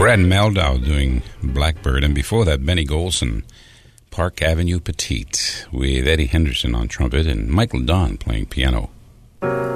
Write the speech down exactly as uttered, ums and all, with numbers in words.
Brad Meldau doing Blackbird, and before that, Benny Golson, Park Avenue Petite, with Eddie Henderson on trumpet and Michael Don playing piano.